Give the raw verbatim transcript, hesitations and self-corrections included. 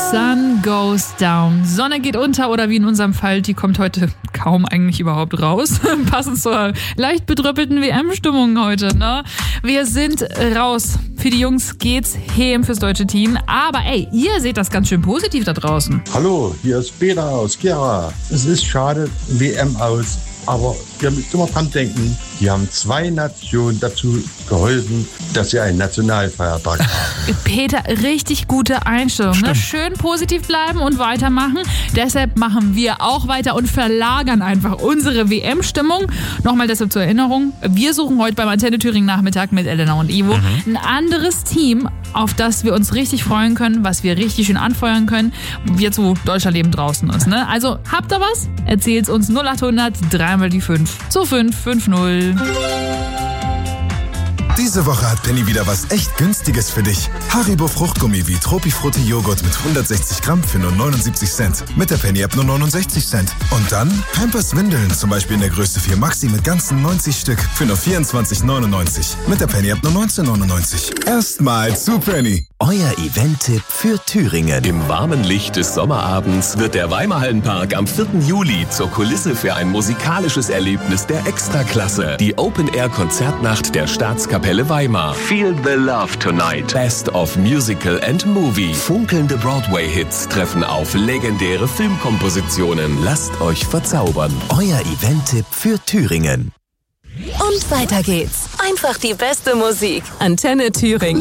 Sun goes down. Sonne geht unter oder wie in unserem Fall, die kommt heute kaum eigentlich überhaupt raus. Passend zur leicht bedröppelten W M-Stimmung heute, ne? Wir sind raus. Für die Jungs geht's heim fürs deutsche Team. Aber ey, ihr seht das ganz schön positiv da draußen. Hallo, hier ist Peter aus Gera. Es ist schade, W M aus. Aber wir müssen immer dran denken, die haben zwei Nationen dazu geholfen, dass sie einen Nationalfeiertag haben. Peter, richtig gute Einstellung. Ne? Schön positiv bleiben und weitermachen. Deshalb machen wir auch weiter und verlagern einfach unsere W M-Stimmung. Nochmal deshalb zur Erinnerung, wir suchen heute beim Antenne Thüringen Nachmittag mit Elena und Ivo mhm. ein anderes Team, auf das wir uns richtig freuen können, was wir richtig schön anfeuern können, jetzt wo Deutschland eben draußen ist. Ne? Also habt ihr was? Erzählt's uns null acht hundert dreimal die fünf zu fünf fünf null. Diese Woche hat Penny wieder was echt Günstiges für dich. Haribo Fruchtgummi wie Tropifrutti Joghurt mit hundertsechzig Gramm für nur neunundsiebzig Cent. Mit der Penny-App nur neunundsechzig Cent. Und dann Pampers Windeln, zum Beispiel in der Größe vier Maxi mit ganzen neunzig Stück für nur vierundzwanzig neunundneunzig. Mit der Penny-App nur neunzehn neunundneunzig. Erstmal zu Penny. Euer Event-Tipp für Thüringen. Im warmen Licht des Sommerabends wird der Weimarhallenpark am vierten Juli zur Kulisse für ein musikalisches Erlebnis der Extraklasse. Die Open-Air-Konzertnacht der Staatskapelle Weimar. Feel the Love Tonight. Best of Musical and Movie. Funkelnde Broadway-Hits treffen auf legendäre Filmkompositionen. Lasst euch verzaubern. Euer Event-Tipp für Thüringen. Und weiter geht's. Einfach die beste Musik. Antenne Thüringen.